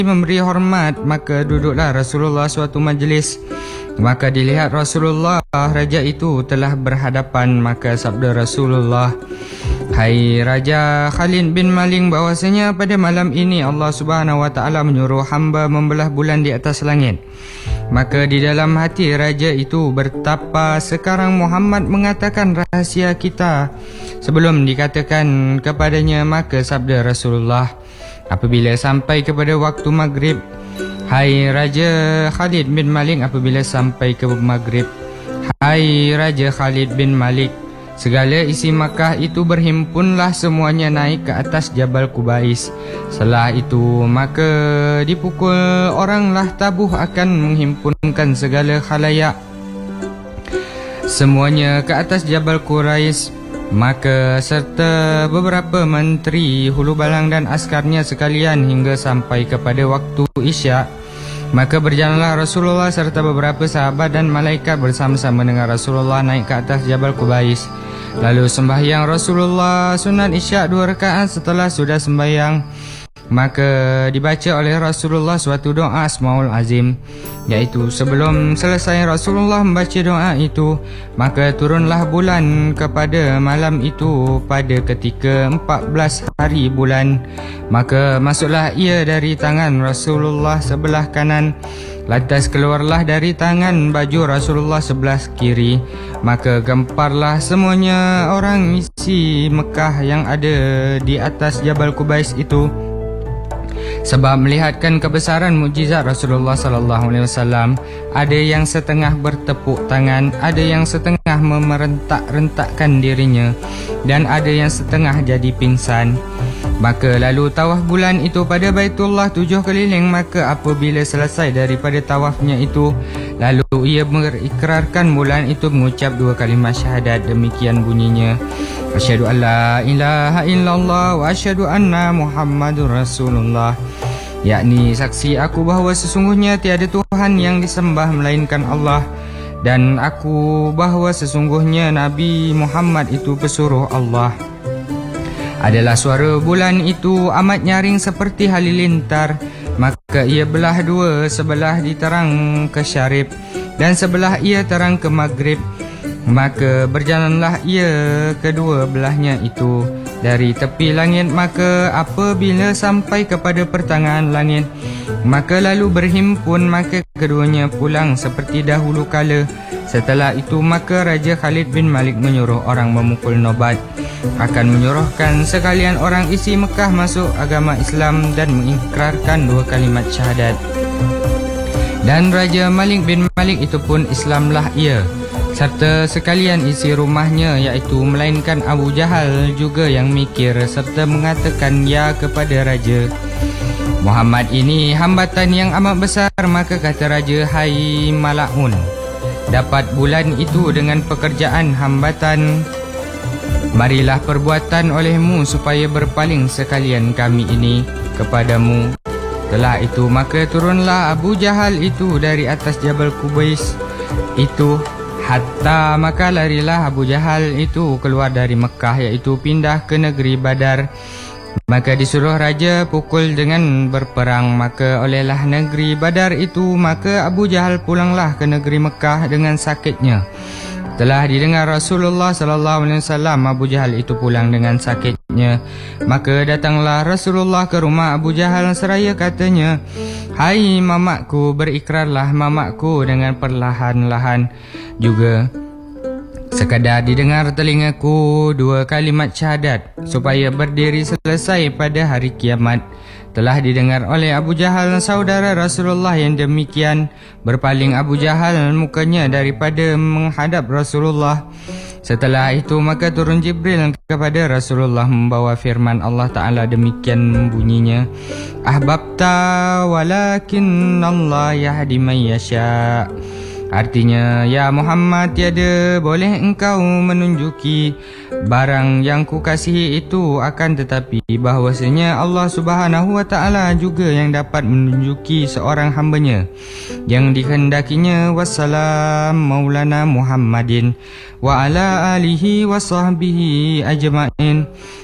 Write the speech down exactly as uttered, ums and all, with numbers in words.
memberi hormat, maka duduklah Rasulullah suatu majlis. Maka dilihat Rasulullah, raja itu telah berhadapan. Maka sabda Rasulullah, "Hai Raja Khalid bin Malik, bahwasanya pada malam ini Allah Subhanahu wa taala menyuruh hamba membelah bulan di atas langit." Maka di dalam hati raja itu bertapa, sekarang Muhammad mengatakan rahasia kita sebelum dikatakan kepadanya. Maka sabda Rasulullah apabila sampai kepada waktu maghrib, "Hai Raja Khalid bin Malik," apabila sampai ke maghrib, "Hai Raja Khalid bin Malik, segala isi Makkah itu berhimpunlah semuanya naik ke atas Jabal Qubais. Setelah itu maka dipukul oranglah tabuh akan menghimpunkan segala khalayak semuanya ke atas Jabal Qubais. Maka serta beberapa menteri, hulu balang dan askarnya sekalian hingga sampai kepada waktu Isyak. Maka berjalanlah Rasulullah serta beberapa sahabat dan malaikat bersama-sama dengan Rasulullah naik ke atas Jabal Qubais. Lalu sembahyang Rasulullah sunat Isyak dua rakaat. Setelah sudah sembahyang, maka dibaca oleh Rasulullah suatu doa Asmaul Azim, iaitu sebelum selesai Rasulullah membaca doa itu, maka turunlah bulan kepada malam itu pada ketika empat belas hari bulan. Maka masuklah ia dari tangan Rasulullah sebelah kanan, lantas keluarlah dari tangan baju Rasulullah sebelah kiri. Maka gemparlah semuanya orang isi Mekah yang ada di atas Jabal Qubais itu, sebab melihatkan kebesaran mukjizat Rasulullah sallallahu alaihi wasallam. Ada yang setengah bertepuk tangan, ada yang setengah memerentak-rentakkan dirinya, dan ada yang setengah jadi pingsan. Maka lalu tawaf bulan itu pada Baitullah tujuh keliling. Maka apabila selesai daripada tawafnya itu, lalu ia mengikrarkan bulan itu mengucap dua kalimat syahadat. Demikian bunyinya, "Asyhadu an la ilaha illallah wa asyhadu anna Muhammadur Rasulullah." Yakni saksi aku bahawa sesungguhnya tiada Tuhan yang disembah melainkan Allah, dan aku bahawa sesungguhnya Nabi Muhammad itu pesuruh Allah. Adalah suara bulan itu amat nyaring seperti halilintar. Maka ia belah dua, sebelah diterang ke syarib dan sebelah ia terang ke maghrib. Maka berjalanlah ia kedua belahnya itu dari tepi langit. Maka apabila sampai kepada pertengahan langit, maka lalu berhimpun. Maka keduanya pulang seperti dahulu kala. Setelah itu maka Raja Khalid bin Malik menyuruh orang memukul nobat, akan menyuruhkan sekalian orang isi Mekah masuk agama Islam dan mengikrarkan dua kalimat syahadat. Dan Raja Malik bin Malik itu pun Islamlah ia, serta sekalian isi rumahnya, iaitu melainkan Abu Jahal juga yang mikir serta mengatakan ya kepada Raja, "Muhammad ini hambatan yang amat besar." Maka kata Raja, "Hai Mal'un, dapat bulan itu dengan pekerjaan hambatan. Marilah perbuatan olehmu supaya berpaling sekalian kami ini kepadamu." Setelah itu maka turunlah Abu Jahal itu dari atas Jabal Qubais itu, hatta maka larilah Abu Jahal itu keluar dari Mekah, iaitu pindah ke negeri Badar. Maka disuruh raja pukul dengan berperang. Maka olehlah negeri Badar itu, maka Abu Jahal pulanglah ke negeri Mekah dengan sakitnya. Telah didengar Rasulullah sallallahu alaihi wasallam Abu Jahal itu pulang dengan sakitnya. Maka datanglah Rasulullah ke rumah Abu Jahal seraya katanya, "Hai mamakku, berikrarlah mamakku dengan perlahan-lahan juga, sekadar didengar telingaku dua kalimat syahadat, supaya berdiri selesai pada hari kiamat." Telah didengar oleh Abu Jahal saudara Rasulullah yang demikian. Berpaling Abu Jahal mukanya daripada menghadap Rasulullah. Setelah itu maka turun Jibril kepada Rasulullah membawa firman Allah Ta'ala, demikian bunyinya, "Ahbabta walakin Allah yahdi man yasha." Artinya, ya Muhammad, tiada boleh engkau menunjuki barang yang kukasihi itu, akan tetapi bahwasanya Allah Subhanahu wa Ta'ala juga yang dapat menunjuki seorang hambanya yang dikehendakinya. Wassalam Maulana Muhammadin wa ala alihi wa sahbihi ajma'in.